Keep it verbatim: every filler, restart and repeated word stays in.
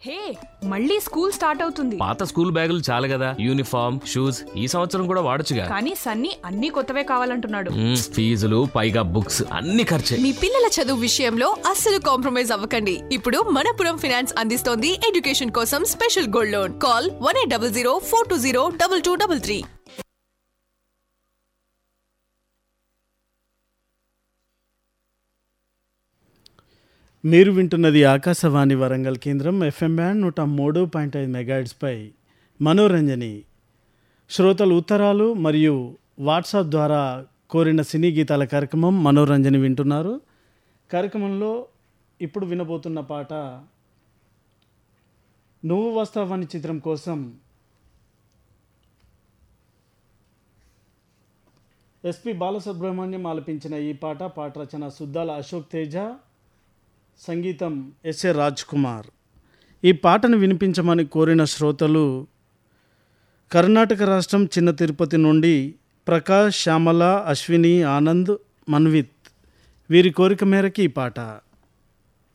హే, మళ్ళీ school start అవుతుంది. పాత స్కూల్ బ్యాగులు చాలు కదా, యూనిఫామ్ షూస్ ఈ సంవత్సరం కూడా వాడొచ్చుగా. కానీ సన్నీ అన్ని కొత్తవే కావాలంటున్నాడు. మ్మ్, ఫీజులు పైగా బుక్స్ అన్ని ఖర్చే. మీ పిల్లల చదువు విషయంలో అస్సలు కాంప్రమైజ్ అవ్వకండి. ఇప్పుడు మనపురం ఫైనాన్స్ అందిస్తోంది ఎడ్యుకేషన్ కోసం special gold loan. Call one eight double zero four two zero double two double three. మీరు వింటున్నది ఆకాశవాణి వరంగల్ కేంద్రం ఎఫ్ఎం బ్యాండ్ నూట మూడు పాయింట్ ఐదు మెగాహెర్ట్జ్పై మనోరంజని. శ్రోతలు ఉత్తరాలు మరియు వాట్సాప్ ద్వారా కోరిన సినీ గీతాల కార్యక్రమం మనోరంజని వింటున్నారు. కార్యక్రమంలో ఇప్పుడు వినబోతున్న పాట నువ్వు వస్తావని చిత్రం కోసం ఎస్పి బాలసుబ్రహ్మణ్యం ఆలపించిన ఈ పాట. పాట రచన సుద్దాల అశోక్ తేజ, సంగీతం ఎస్ఏ రాజ్ కుమార్. ఈ పాటను వినిపించమని కోరిన శ్రోతలు కర్ణాటక రాష్ట్రం చిన్న తిరుపతి నుండి ప్రకాష్, శ్యామల, అశ్విని, ఆనంద్, మన్విత్. వీరి కోరిక మేరకు ఈ పాట.